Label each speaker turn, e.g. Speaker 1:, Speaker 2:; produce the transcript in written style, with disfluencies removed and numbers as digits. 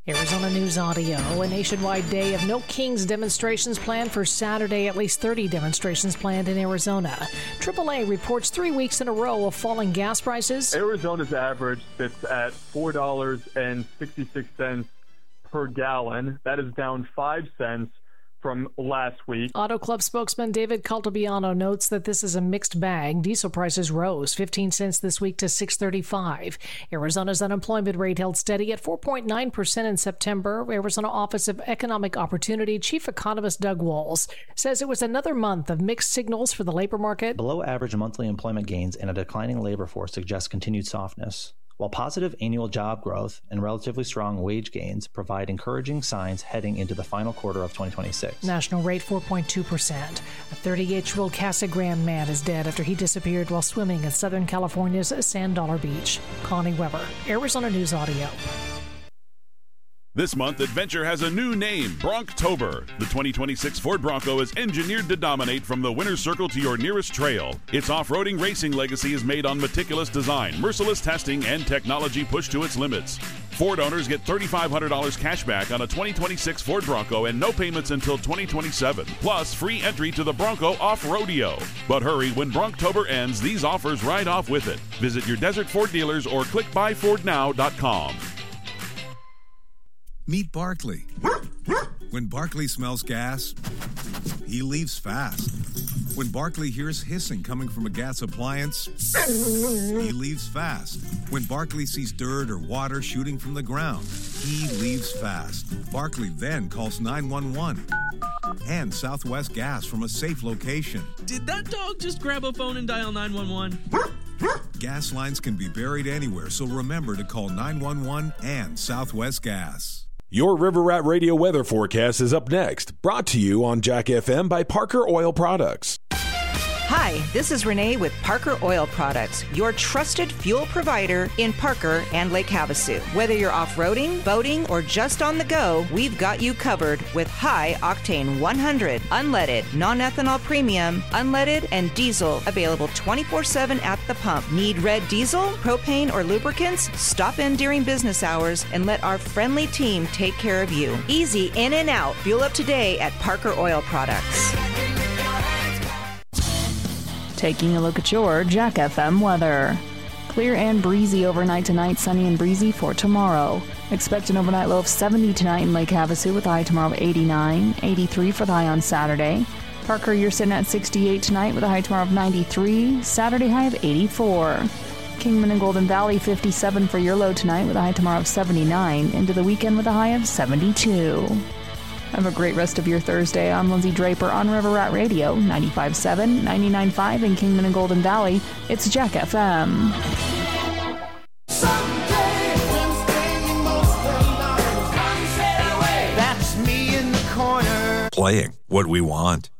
Speaker 1: Arizona News Audio. A nationwide day of No Kings demonstrations planned for Saturday. At least 30 demonstrations planned in Arizona. AAA reports 3 weeks in a row of falling gas prices.
Speaker 2: Arizona's average sits at $4.66 per gallon. That is down 5 cents from last week.
Speaker 1: Auto Club spokesman David Caltabiano notes that this is a mixed bag. Diesel prices rose 15 cents this week to $6.35. Arizona's unemployment rate held steady at 4.9% in September. Arizona Office of Economic Opportunity Chief Economist Doug Walls says it was another month of mixed signals for the labor market.
Speaker 3: Below average monthly employment gains and a declining labor force suggest continued softness, while positive annual job growth and relatively strong wage gains provide encouraging signs heading into the final quarter of 2026.
Speaker 1: National rate 4.2%. A 38-year-old Casa Grande man is dead after he disappeared while swimming in Southern California's Sand Dollar Beach. Connie Weber, Arizona News Audio.
Speaker 4: This month, Adventure has a new name, Bronctober. The 2026 Ford Bronco is engineered to dominate from the winner's circle to your nearest trail. Its off-roading racing legacy is made on meticulous design, merciless testing, and technology pushed to its limits. Ford owners get $3,500 cash back on a 2026 Ford Bronco and no payments until 2027, plus free entry to the Bronco Off-Rodeo. But hurry, when Bronctober ends, these offers ride off with it. Visit your Desert Ford dealers or click buyfordnow.com.
Speaker 5: Meet Barkley. When Barkley smells gas, he leaves fast. When Barkley hears hissing coming from a gas appliance, he leaves fast. When Barkley sees dirt or water shooting from the ground, he leaves fast. Barkley then calls 911 and Southwest Gas from a safe location.
Speaker 6: Did that dog just grab a phone and dial 911?
Speaker 5: Gas lines can be buried anywhere, so remember to call 911 and Southwest Gas.
Speaker 7: Your River Rat Radio weather forecast is up next, brought to you on Jack FM by Parker Oil Products.
Speaker 8: Hi, this is Renee with Parker Oil Products, your trusted fuel provider in Parker and Lake Havasu. Whether you're off-roading, boating, or just on the go, we've got you covered with high-octane 100, unleaded, non-ethanol premium, unleaded, and diesel available 24/7 at the pump. Need red diesel, propane, or lubricants? Stop in during business hours and let our friendly team take care of you. Easy in and out. Fuel up today at Parker Oil Products.
Speaker 9: Taking a look at your Jack FM weather. Clear and breezy overnight tonight, sunny and breezy for tomorrow. Expect an overnight low of 70 tonight in Lake Havasu with a high tomorrow of 89, 83 for the high on Saturday. Parker, you're sitting at 68 tonight with a high tomorrow of 93, Saturday high of 84. Kingman and Golden Valley 57 for your low tonight with a high tomorrow of 79, into the weekend with a high of 72. Have a great rest of your Thursday. I'm Lindsay Draper on River Rat Radio, 95.7, 99.5 in Kingman and Golden Valley. It's Jack FM.
Speaker 10: That's me in the corner.
Speaker 11: Playing what we want.